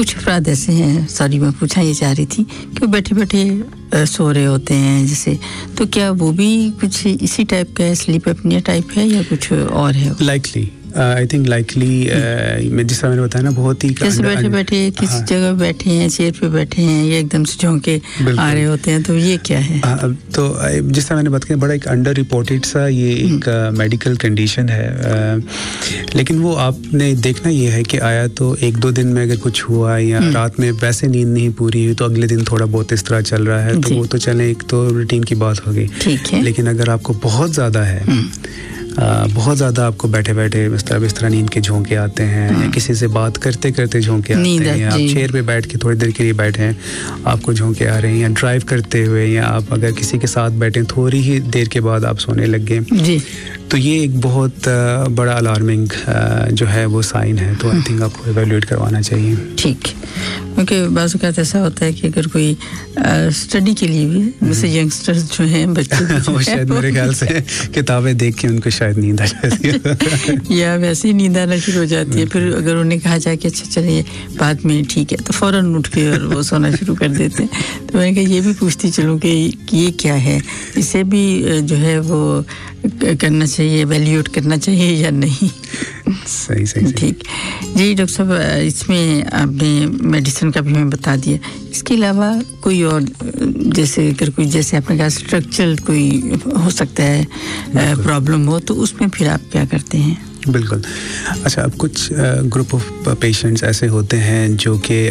कुछ अफराद ऐसे हैं, सॉरी मैं पूछना ये चाह रही थी कि बैठे बैठे सो रहे होते हैं जैसे, तो क्या वो भी कुछ इसी टाइप का है, स्लीप एपनिया टाइप है या कुछ और है? लाइकली आई थिंक लाइकली मैं जिस तरह मैंने बताया ना, बहुत ही जैसे बैठे बैठे किसी जगह बैठे हैं, चेयर पे बैठे हैं या एकदम से झोंके आ रहे होते हैं, तो ये क्या है? तो जिस तरह मैंने बात की, बड़ा एक अंडर रिपोर्टेड सा ये एक मेडिकल कंडीशन है, लेकिन वो आपने देखना ये है कि आया तो 1-2 दिन में अगर कुछ हुआ या रात में वैसे नींद नहीं पूरी हुई तो अगले दिन थोड़ा बहुत इस तरह चल रहा है, तो वो तो चले, एक तो रूटीन की बात हो गई। ठीक है। लेकिन अगर आपको बहुत ज़्यादा है, बहुत ज़्यादा आपको बैठे बैठे बिस्तरा नींद के झोंके आते हैं, या किसी से बात करते करते झोंके आते हैं, या आप चेयर पे बैठ के थोड़ी देर के लिए बैठे हैं आपको झोंके आ रहे हैं, या ड्राइव करते हुए, या आप अगर किसी के साथ बैठे थोड़ी ही देर के बाद आप सोने लग गए, तो ये एक बहुत बड़ा अलार्मिंग जो है वो साइन है। तो आई थिंक आपको इवैल्यूएट करवाना चाहिए। ठीक, क्योंकि बाज़ औक़ात ऐसा होता है कि अगर कोई स्टडी के लिए भी, जैसे यंगस्टर्स जो हैं, बच्चे वो शायद मेरे ख्याल से किताबें देख के उनको शायद नींद आ जाती है या वैसे ही नींद आना शुरू हो जाती है। फिर अगर उन्हें कहा जाए कि अच्छा चलिए बाद में ठीक है, तो फ़ौरन उठ के और वो सोना शुरू कर देते हैं। तो मैंने कहा ये भी पूछती चलूँ कि ये क्या है, इसे भी जो है वो करना चाहिए, एवैल्यूएट करना चाहिए या नहीं? सही। ठीक जी डॉक्टर साहब, इसमें आपने मेडिसिन का भी हमें बता दिया, इसके अलावा कोई और जैसे अगर कोई, जैसे आपने कहा स्ट्रक्चरल कोई हो सकता है प्रॉब्लम हो, तो उसमें फिर आप क्या करते हैं? बिल्कुल। अच्छा, अब कुछ ग्रुप ऑफ पेशेंट्स ऐसे होते हैं जो कि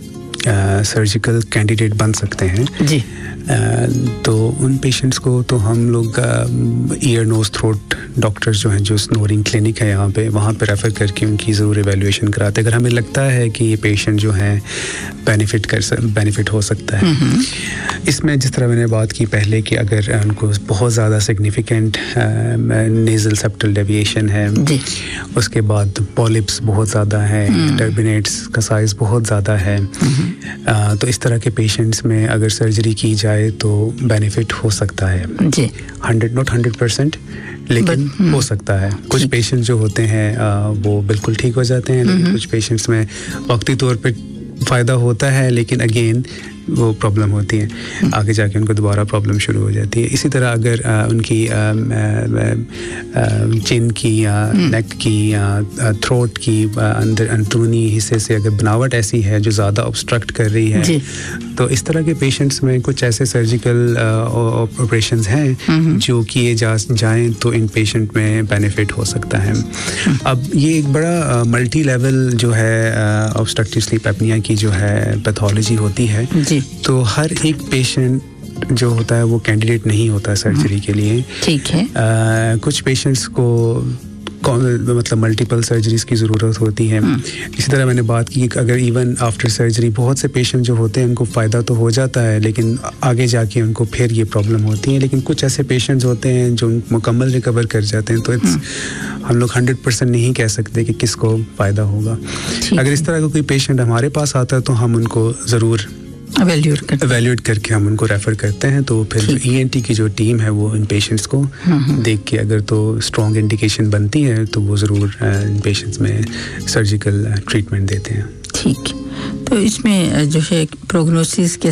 सर्जिकल कैंडिडेट बन सकते हैं जी। तो उन पेशेंट्स को तो हम लोग ईयर नोज थ्रोट डॉक्टर्स जो हैं, जो स्नोरिंग क्लिनिक है यहाँ पे, वहाँ पे रेफ़र करके उनकी ज़रूर एवेल्युएशन कराते हैं। अगर हमें लगता है कि ये पेशेंट जो हैं बेनिफिट हो सकता है। इसमें जिस तरह मैंने बात की पहले कि अगर उनको बहुत ज़्यादा सिग्निफिकेंट नेज़ल सेप्टल डेविएशन है, उसके बाद पॉलिप्स बहुत ज़्यादा है, टर्बिनेट्स का साइज़ बहुत ज़्यादा है, तो इस तरह के पेशेंट्स में अगर सर्जरी की जाए तो बेनिफिट हो सकता है जी। 100% लेकिन हो सकता है। कुछ पेशेंट्स जो होते हैं वो बिल्कुल ठीक हो जाते हैं, लेकिन कुछ पेशेंट्स में वक्ती तौर पे फ़ायदा होता है, लेकिन अगेन वो प्रॉब्लम होती है, आगे जाके उनको दोबारा प्रॉब्लम शुरू हो जाती है। इसी तरह अगर उनकी चिन की या नेक की या थ्रोट की अंदरूनी हिस्से से अगर बनावट ऐसी है जो ज़्यादा ऑब्स्ट्रक्ट कर रही है, तो इस तरह के पेशेंट्स में कुछ ऐसे सर्जिकल ऑपरेशंस हैं जो किए जाएं तो इन पेशेंट में बेनिफिट हो सकता है। अब ये एक बड़ा मल्टी लेवल जो है ऑब्स्ट्रक्टिव स्लीप एपनिया की जो है पैथोलॉजी होती है, तो हर एक पेशेंट जो होता है वो कैंडिडेट नहीं होता सर्जरी के लिए। ठीक है। कुछ पेशेंट्स को मतलब मल्टीपल सर्जरीज की ज़रूरत होती है। इसी तरह मैंने बात की कि अगर इवन आफ्टर सर्जरी बहुत से पेशेंट जो होते हैं उनको फ़ायदा तो हो जाता है, लेकिन आगे जाके उनको फिर ये प्रॉब्लम होती है। लेकिन कुछ ऐसे पेशेंट्स होते हैं जो मुकम्मल रिकवर कर जाते हैं, तो हम लोग 100% नहीं कह सकते कि किसको फ़ायदा होगा। अगर इस तरह का कोई पेशेंट हमारे पास आता है तो हम उनको ज़रूर एवेल्यूएट करके हम उनको रेफ़र करते हैं। तो फिर ENT की जो टीम है वो इन पेशेंट्स को देख के अगर तो स्ट्रॉन्ग इंडिकेशन बनती है तो वो ज़रूर इन पेशेंट्स में सर्जिकल ट्रीटमेंट देते हैं। ठीक, तो इसमें जो है प्रोग्नोसिस